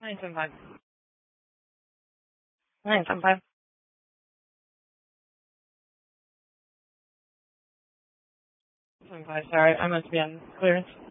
975. 975. 75. Sorry, I must be on clearance.